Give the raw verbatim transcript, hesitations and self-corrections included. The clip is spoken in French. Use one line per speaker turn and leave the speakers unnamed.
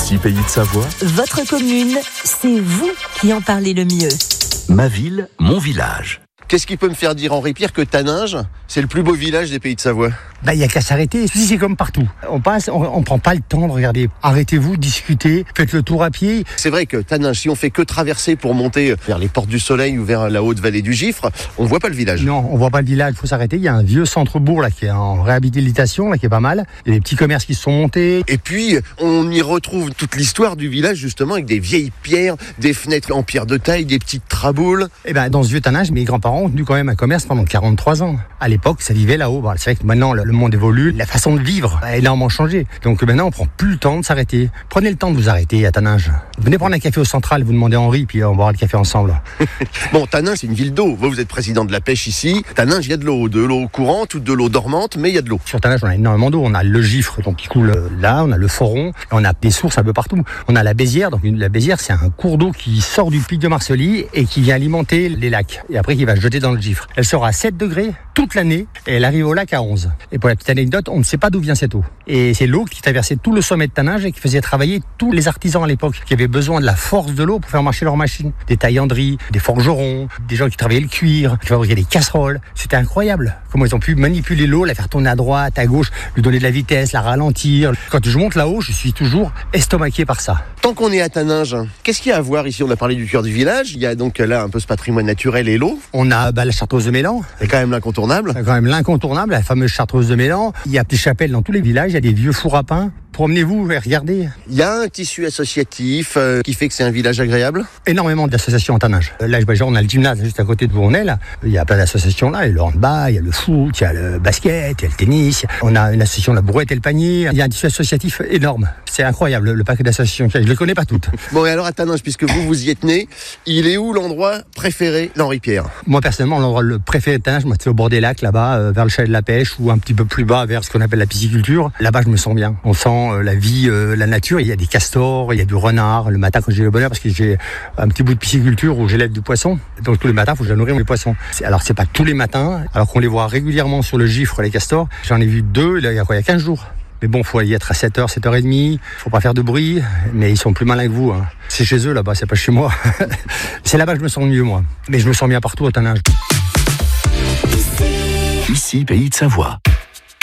Ici Pays de Savoie.
Votre commune, c'est vous qui en parlez le mieux.
Ma ville, mon village.
Qu'est-ce qui peut me faire dire, Henri Pierre, que Taninges, c'est le plus beau village des Pays de Savoie?
Bah, il n'y a qu'à s'arrêter. Si c'est comme partout. On passe, on, on prend pas le temps de regarder. Arrêtez-vous, discutez, faites le tour à pied.
C'est vrai que Taninges, si on fait que traverser pour monter vers les Portes du Soleil ou vers la haute vallée du Gifre, on voit pas le village.
Non, on voit pas le village, il faut s'arrêter. Il y a un vieux centre-bourg là qui est en réhabilitation, là qui est pas mal. Il y a des petits commerces qui se sont montés.
Et puis, on y retrouve toute l'histoire du village, justement, avec des vieilles pierres, des fenêtres en pierre de taille, des petites traboules.
Et ben, dans ce vieux Taninges, mes grands-parents ont tenu quand même un commerce pendant quarante-trois ans. À l'époque, ça vivait là-haut. Bon, c'est vrai que maintenant, le monde évolue. La façon de vivre a énormément changé. Donc maintenant, on prend plus le temps de s'arrêter. Prenez le temps de vous arrêter à Taninges. Venez prendre un café au Central, vous demandez à Henri, puis on boira le café ensemble.
Bon, Taninges, c'est une ville d'eau. Vous, vous êtes président de la pêche ici. Taninges, il y a de l'eau, de l'eau courante ou de l'eau dormante, mais il y a de l'eau.
Sur Taninges, on a énormément d'eau. On a le Gifre, donc qui coule là. On a le Foron. On a des sources un peu partout. On a la Bézière. Donc la Bézière, c'est un cours d'eau qui sort du pic de Marcely et qui vient alimenter les lacs. Et après, qui va se jeter dans le Gifre. Elle sort à sept degrés toute l'année et elle arrive au lac à onze. Et pour la petite anecdote, on ne sait pas d'où vient cette eau. Et c'est l'eau qui traversait tout le sommet de Taninges et qui faisait travailler tous les artisans à l'époque qui avaient besoin de la force de l'eau pour faire marcher leurs machines. Des taillanderies, des forgerons, des gens qui travaillaient le cuir, qui fabriquaient des casseroles. C'était incroyable comment ils ont pu manipuler l'eau, la faire tourner à droite, à gauche, lui donner de la vitesse, la ralentir. Quand je monte là-haut, je suis toujours estomaqué par ça.
Tant qu'on est à Taninges, qu'est-ce qu'il y a à voir ici? On a parlé du cœur du village. Il y a donc là un peu ce patrimoine naturel et l'eau.
On a bah, la chartreuse de Mélan.
C'est quand même l'incontournable.
C'est quand même l'incontournable, la fameuse chartreuse de Mélan. Il y a des chapelles dans tous les villages, il y a des vieux fours à pain. Promenez-vous et regardez.
Il y a un tissu associatif euh, qui fait que c'est un village agréable.
Énormément d'associations en Taninges. Là, on a le gymnase juste à côté de où on est là. Il y a plein d'associations là. Il y a le handball, il y a le foot, il y a le basket, il y a le tennis. On a une association La Brouette et le Panier. Il y a un tissu associatif énorme. C'est incroyable le paquet d'associations qu'il y a. Je ne les connais pas toutes.
Bon, et alors à Taninges, puisque vous vous y êtes né, il est où l'endroit préféré d'Henri Pierre?
Moi personnellement, l'endroit le préféré de Taninges, moi, c'est au bord des lacs là-bas, euh, vers le chalet de la pêche ou un petit peu plus bas vers ce qu'on appelle la pisciculture. Là-bas, je me sens bien. On sent euh, la vie. Euh, la nature, il y a des castors, il y a du renard. Le matin, quand j'ai le bonheur, parce que j'ai un petit bout de pisciculture où j'élève du poisson. Donc tous les matins, il faut que je nourrir mes poissons. Alors c'est pas tous les matins, alors qu'on les voit régulièrement sur le Gifre, les castors. J'en ai vu deux, là, il y a quoi, il y a quinze jours. Mais bon, faut y être à sept heures, sept heures trente. Faut pas faire de bruit, mais ils sont plus malins que vous. Hein. C'est chez eux là-bas, c'est pas chez moi. C'est là-bas que je me sens mieux, moi. Mais je me sens bien partout à Taninges.
Ici Pays de Savoie.